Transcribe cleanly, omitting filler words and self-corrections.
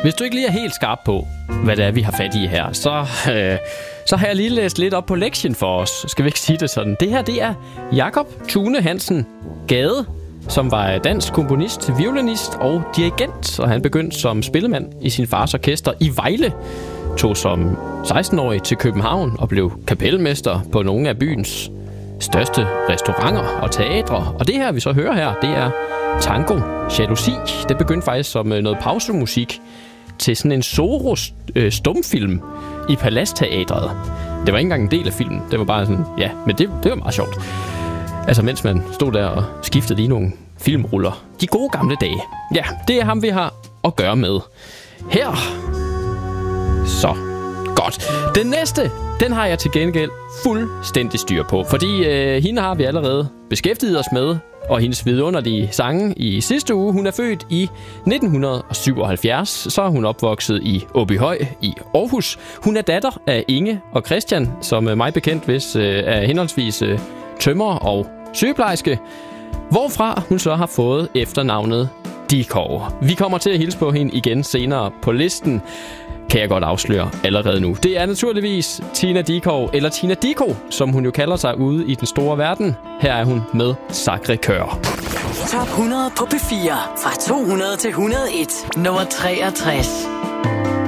Hvis du ikke lige er helt skarp på, hvad det er, vi har fat i her, så har jeg lige læst lidt op på lektien for os. Skal vi ikke sige det sådan? Det her, det er Jakob Thune Hansen Gade, som var dansk komponist, violinist og dirigent. Og han begyndte som spillemand i sin fars orkester i Vejle. Tog som 16-årig til København og blev kapelmester på nogle af byens største restauranter og teatre. Og det her, vi så hører her, det er Tango Jalousi. Det begyndte faktisk som noget pausemusik til sådan en Zorro-stumfilm i Palastteatret. Det var ikke engang en del af filmen. Det var bare sådan, ja, men det var meget sjovt. Altså, mens man stod der og skiftede lige nogle filmruller. De gode gamle dage. Ja, det er ham, vi har at gøre med her. Så, godt. Den næste, den har jeg til gengæld fuldstændig styr på. Fordi hende har vi allerede beskæftiget os med. Og hendes vidunderlige sange i sidste uge. Hun er født i 1977. Så er hun opvokset i Åbyhøj i Aarhus. Hun er datter af Inge og Christian, som mig bekendt hvis er henholdsvis tømrer og sygeplejerske. Hvorfra hun så har fået efternavnet Dickow. Vi kommer til at hilse på hende igen senere på listen. Kan jeg godt afsløre allerede nu. Det er naturligvis Tina Dickow, eller Tina Dickow, som hun jo kalder sig ude i den store verden. Her er hun med Sacré-Cœur. Top 100 på P4. Fra 200 til 101. Nummer 63.